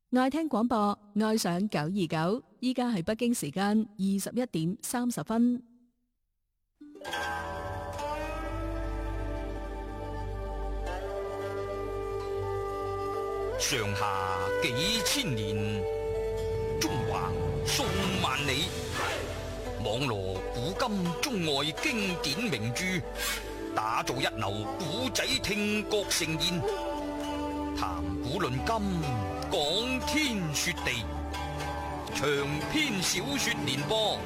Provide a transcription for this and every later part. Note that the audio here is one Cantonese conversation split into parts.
愛聽廣播，愛上929，依家係北京時間21:30。 上下幾千年，中華數萬里，網羅古今中外經典名著，打造一流古仔聽覺盛宴，談古論今，講天說地，長篇小說連播。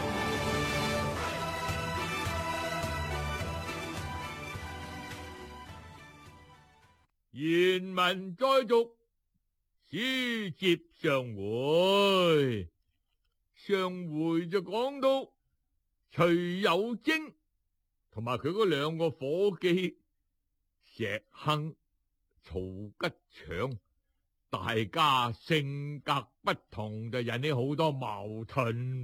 原文再續，書接上回。上回就講到徐有貞同埋佢嗰兩個伙計石亨、曹吉祥，大家性格不同，就引起好多矛盾。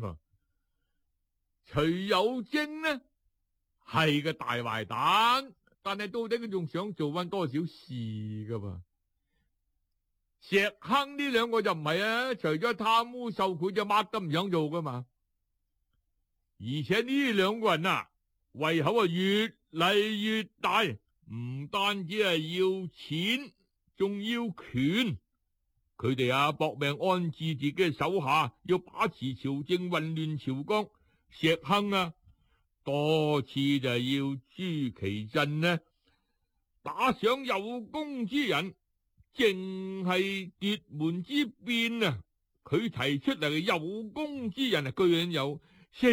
徐有貞呢係個大壞蛋，但係到底佢仲想做翻多少事噶嘛？石亨呢兩個就唔係啊，除咗貪污受賄就乜都唔想做噶嘛。而且呢兩個人啊，胃口啊越嚟越大，唔單止係要錢，仲要權。佢哋啊搏命安置自己嘅手下，要把持朝政，混亂朝綱。石亨啊多次就要朱祁鎮呢打賞有功之人，淨係奪門之變啊！佢提出嚟嘅有功之人啊，居然有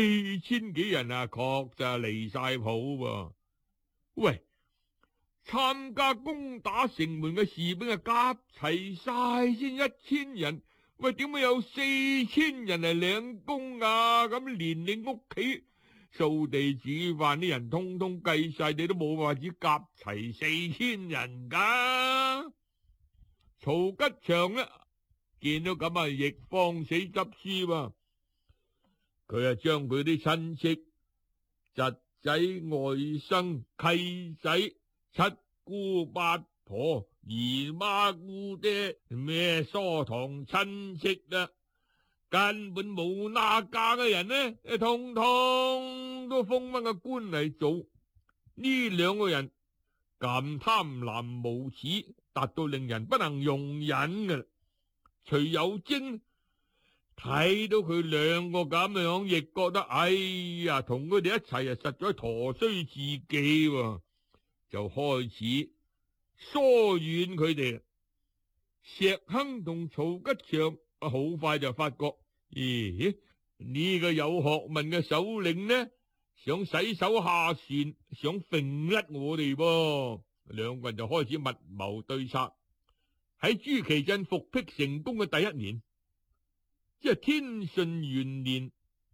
4000幾人啊，確就離晒譜喎。喂，參加攻打城門嘅士兵啊，夾齊晒先1000人，喂，點會有4000人嚟領功啊？咁連你屋企掃地煮飯啲人通通計晒，你都冇辦法只夾齊4000人噶。曹吉祥呢見到咁啊，亦慌死執輸喎。佢啊將佢啲親戚、侄仔、外甥、契仔、七姑八婆、姨媽姑爹咩疏堂親戚啊，根本冇那家嘅人呢，通通都封翻個官嚟做。呢兩個人咁貪婪無恥，達到令人不能容忍嘅。徐有貞睇到佢兩個咁樣，亦覺得哎呀，同佢哋一齊啊，實在陀衰自己喎，就開始疏遠佢哋。石亨同曹吉祥好快就發覺，咦，呢個有學問嘅首領呢，想洗手下船，想揈甩我哋噃。兩個人就開始密謀對策。喺朱祁鎮復辟成功嘅第一年，即係天順元年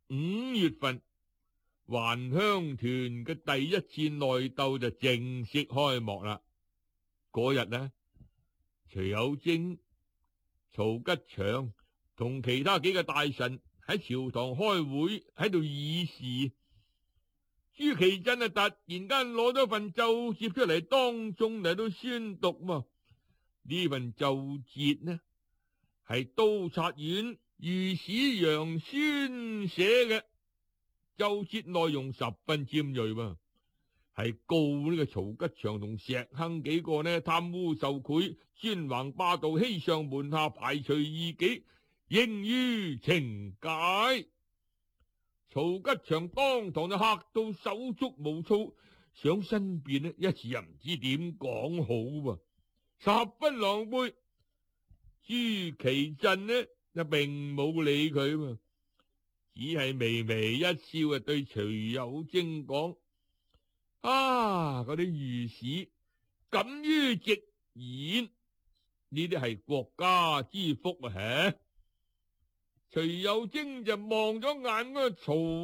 5月份，還鄉團嘅第一次內鬥就正式開幕啦。嗰日呢，徐有貞、曹吉祥同其他幾個大臣喺朝堂開會，喺度議事。朱祁鎮啊，突然間攞咗份奏摺出嚟，當眾嚟到宣讀嘛。呢份奏摺呢係都察院御史楊宣寫嘅，奏摺內容十分尖銳嘛，係告呢個曹吉祥同石亨幾個呢貪污受賄、專橫霸道、欺上瞞下、排除異己，應予懲戒。曹吉祥當堂就嚇到手足無措，想申辯呢，一時又唔知點講好喎，十分狼狽。朱祁鎮呢就並冇理佢嘛，只係微微一笑，對徐有貞講：啊，嗰啲御史敢於直言，呢啲係國家之福啊！徐有貞就望咗眼嗰個曹